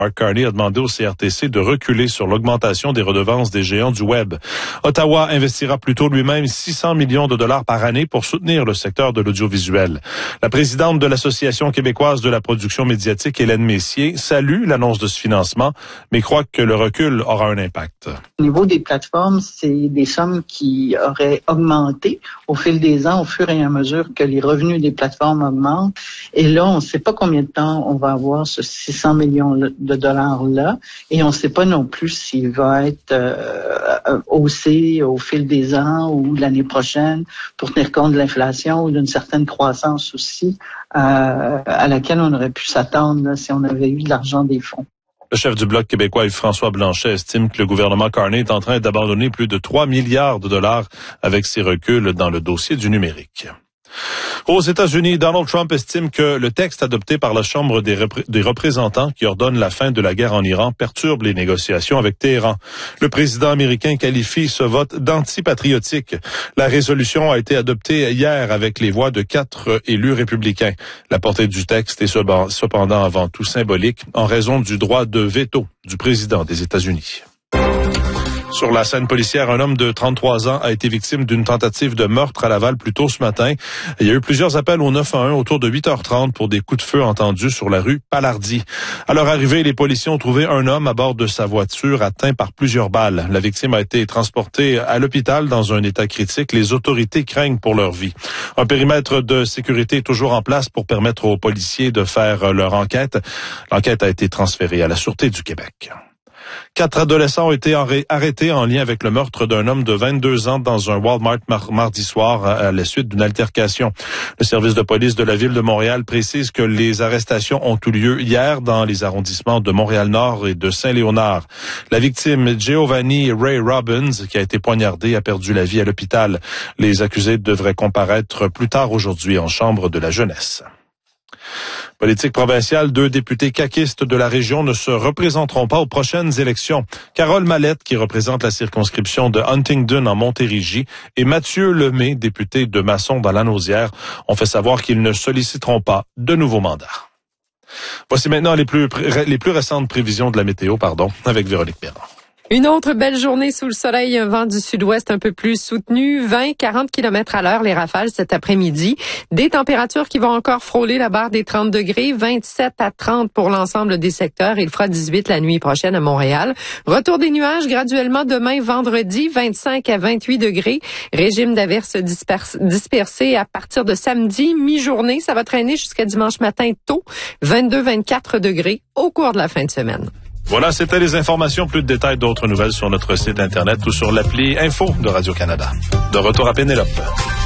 Mark Carney a demandé au CRTC de reculer sur l'augmentation des redevances des géants du Web. Ottawa investira plutôt lui-même 600 millions de dollars par année pour soutenir le secteur de l'audiovisuel. La présidente de l'Association québécoise de la production médiatique, Hélène Messier, salue l'annonce de ce financement, mais croit que le recul aura un impact. Au niveau des plateformes, c'est des sommes qui auraient augmenté au fil des ans, au fur et à mesure que les revenus des plateformes augmentent. Et là, on ne sait pas combien de temps on va avoir ce 600 millions de dollars-là. Et on ne sait pas non plus s'il va être haussé au fil des ans ou l'année prochaine pour tenir compte de l'inflation ou d'une certaine croissance aussi à laquelle on aurait pu s'attendre là, si on avait eu de l'argent des fonds. Le chef du Bloc québécois, Yves-François Blanchet, estime que le gouvernement Carney est en train d'abandonner plus de 3 milliards de dollars avec ses reculs dans le dossier du numérique. Aux États-Unis, Donald Trump estime que le texte adopté par la Chambre des représentants qui ordonne la fin de la guerre en Iran perturbe les négociations avec Téhéran. Le président américain qualifie ce vote d'antipatriotique. La résolution a été adoptée hier avec les voix de 4 élus républicains. La portée du texte est cependant avant tout symbolique en raison du droit de veto du président des États-Unis. Sur la scène policière, un homme de 33 ans a été victime d'une tentative de meurtre à Laval plus tôt ce matin. Il y a eu plusieurs appels au 911 autour de 8h30 pour des coups de feu entendus sur la rue Palardy. À leur arrivée, les policiers ont trouvé un homme à bord de sa voiture atteint par plusieurs balles. La victime a été transportée à l'hôpital dans un état critique. Les autorités craignent pour leur vie. Un périmètre de sécurité est toujours en place pour permettre aux policiers de faire leur enquête. L'enquête a été transférée à la Sûreté du Québec. 4 adolescents ont été arrêtés en lien avec le meurtre d'un homme de 22 ans dans un Walmart mardi soir à la suite d'une altercation. Le service de police de la ville de Montréal précise que les arrestations ont eu lieu hier dans les arrondissements de Montréal-Nord et de Saint-Léonard. La victime, Giovanni Ray Robbins, qui a été poignardé, a perdu la vie à l'hôpital. Les accusés devraient comparaître plus tard aujourd'hui en chambre de la jeunesse. Politique provinciale, 2 députés caquistes de la région ne se représenteront pas aux prochaines élections. Carole Mallette, qui représente la circonscription de Huntingdon en Montérégie, et Mathieu Lemay, député de Masson dans Lanaudière, ont fait savoir qu'ils ne solliciteront pas de nouveaux mandats. Voici maintenant les plus récentes prévisions de la météo, avec Véronique Perron. Une autre belle journée sous le soleil, un vent du sud-ouest un peu plus soutenu, 20-40 km à l'heure les rafales cet après-midi. Des températures qui vont encore frôler la barre des 30 degrés, 27 à 30 pour l'ensemble des secteurs. Il fera 18 la nuit prochaine à Montréal. Retour des nuages graduellement demain vendredi, 25 à 28 degrés. Régime d'averses dispersées à partir de samedi, mi-journée. Ça va traîner jusqu'à dimanche matin tôt, 22-24 degrés au cours de la fin de semaine. Voilà, c'était les informations. Plus de détails, d'autres nouvelles sur notre site Internet ou sur l'appli Info de Radio-Canada. De retour à Pénélope.